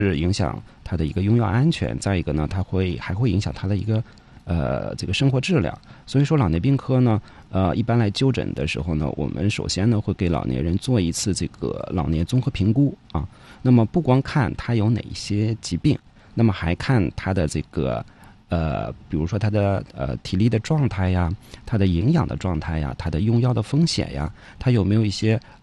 是影响他的一个用药安全，再一个呢，还会影响他的一个这个生活质量。所以说老年病科呢，一般来就诊的时候呢，我们首先呢会给老年人做一次这个老年综合评估啊。那么不光看他有哪一些疾病，那么还看他的这个比如说他的体力的状态呀，他的营养的状态呀，他的用药的风险呀，他有没有一些